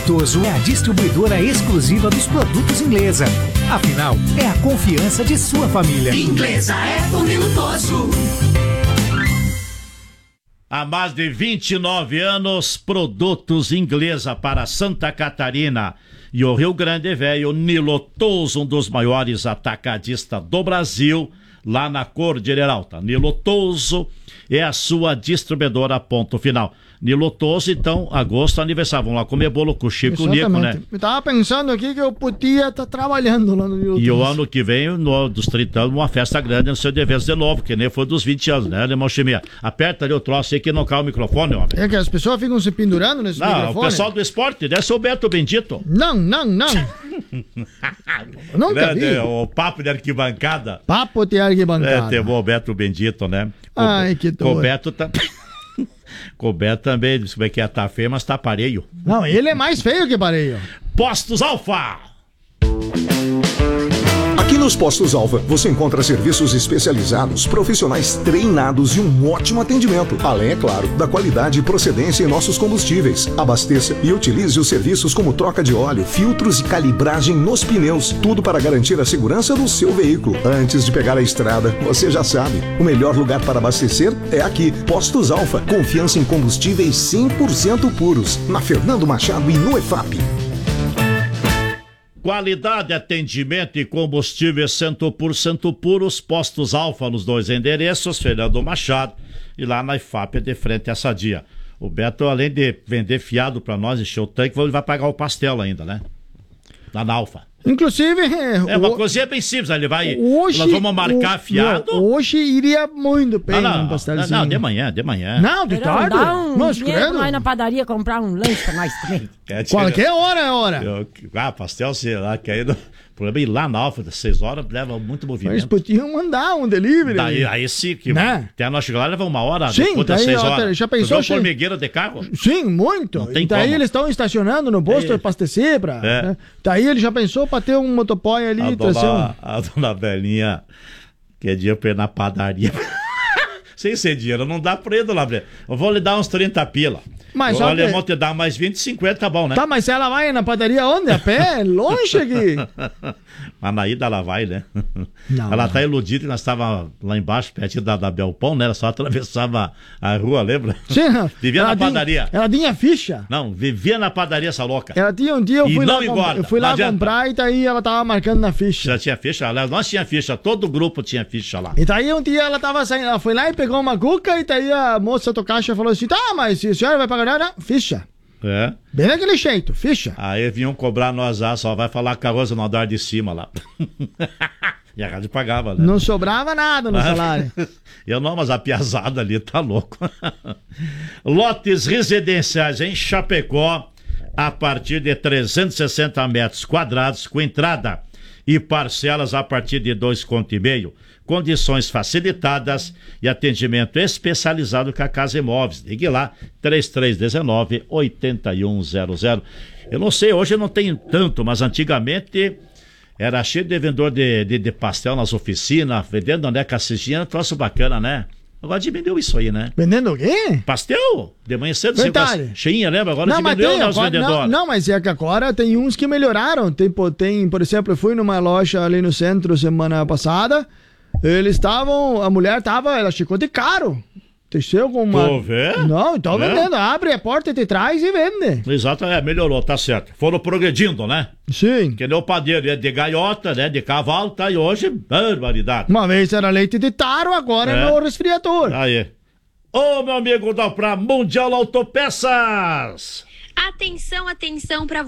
Toso é a distribuidora exclusiva dos produtos Inglesa. Afinal, é a confiança de sua família. Inglesa é do Nilo Toso. Há mais de 29 anos, produtos Inglesa para Santa Catarina e o Rio Grande Velho. Nilo Toso, um dos maiores atacadistas do Brasil, lá na Cordilheira Alta. Nilo Toso é a sua distribuidora, ponto final. Nilo Toso, então, agosto, aniversário. Vamos lá comer bolo com o Chico Nico, né? Eu tava pensando aqui que eu podia estar trabalhando lá no Nilo Toso. E o ano que vem, dos 30 anos, uma festa grande no seu dever de novo, que nem foi dos 20 anos, né, Alemão Chimia? Aperta ali o troço aí que não cai o microfone, homem. É que as pessoas ficam se pendurando nesse microfone. Não, o pessoal do esporte, deve ser o Beto Bendito. Não. Nunca vi. O papo de arquibancada. Papo de arquibancada. Tem o Beto Bendito, né? Ai, que dor. O Beto tá... O Beto também disse que é tá feio, mas tá pareio. Não, ele é mais feio que pareio. Postos Alfa. Aqui nos Postos Alfa, você encontra serviços especializados, profissionais treinados e um ótimo atendimento. Além, é claro, da qualidade e procedência em nossos combustíveis. Abasteça e utilize os serviços como troca de óleo, filtros e calibragem nos pneus. Tudo para garantir a segurança do seu veículo. Antes de pegar a estrada, você já sabe, o melhor lugar para abastecer é aqui. Postos Alfa, confiança em combustíveis 100% puros. Na Fernando Machado e no EFAP. Qualidade, atendimento e combustíveis 100% puros, Postos Alfa nos dois endereços, Fernando Machado e lá na IFAP de frente a Sadia. O Beto, além de vender fiado pra nós, encher o tanque, ele vai pagar o pastel ainda, né? Lá na Alfa. Inclusive... uma coisinha bem simples, ele vai... Hoje, nós vamos marcar fiado... Hoje iria muito bem um pastelzinho. Não, de manhã. Não, de tarde. Dá um dinheiro lá na padaria comprar um lanche pra nós comer. Qualquer hora é hora. Pastel, sei lá, que aí... O problema é ir lá na Alfa, das 6 horas, leva muito movimento. Eles podiam mandar um delivery. Aí sim, que né? Até nós chegar lá, leva 1 hora, sim, depois das 6 horas. Já pensou? Tu formigueira de carro? Sim, muito. Não tem daí como. Eles estão estacionando no posto de abastecer pra... Né? Daí ele já pensou pra ter um motoboy ali. A dona Belinha, que é dia pra ir na padaria... Sem ser dinheiro, não dá pra ir, dona Belinha. Eu vou lhe dar uns 30 pila. Mas o alemão te dá mais 20, 50, tá bom, né? Tá, mas ela vai na padaria onde? A pé? Longe aqui. Mas na ida ela vai, né? Não, ela tá iludida, nós estávamos lá embaixo, perto da Belpão, né? Ela só atravessava a rua, lembra? Sim. Vivia na padaria. Ela tinha ficha. Não, vivia na padaria essa louca. Ela tinha um dia, eu fui lá comprar e daí ela tava marcando na ficha. Já tinha ficha? Aliás, nós tinha ficha, todo o grupo tinha ficha lá. E daí um dia ela tava saindo, ela foi lá e pegou uma cuca e daí a moça do caixa falou assim, tá, mas se a senhora vai pagar nada, ficha. É. Bem daquele jeito, ficha. Aí vinham cobrar nós, só vai falar com a Rosa no andar de cima lá. E a rádio pagava, né? Não sobrava nada no salário. Eu não, mas a piazada ali tá louco. Lotes residenciais em Chapecó, a partir de 360 metros quadrados, com entrada e parcelas a partir de 2,5 conto. Condições facilitadas e atendimento especializado com a Casa Imóveis. Ligue lá, 3319-8100. Eu não sei, hoje não tem tanto, mas antigamente era cheio de vendedor de pastel nas oficinas, vendendo, né, cassetinha, troço bacana, né? Agora diminuiu isso aí, né? Vendendo o quê? Pastel? De manhã cedo, cheinha, lembra? Agora não, diminuiu os vendedores. Não, mas é que agora tem uns que melhoraram. Tem, por exemplo, eu fui numa loja ali no centro semana passada. A mulher ela chegou de caro. Desceu com uma... Tô vendo? Não, então vendendo. Abre a porta de trás e vende. Exato, melhorou, tá certo. Foram progredindo, né? Sim. Que nem o padeiro, é de gaiota, né? De cavalo, tá? E hoje, barbaridade. Uma vez era leite de taro, agora é no resfriador. Aí. Ô, meu amigo, dá pra Mundial Autopeças! Atenção, atenção pra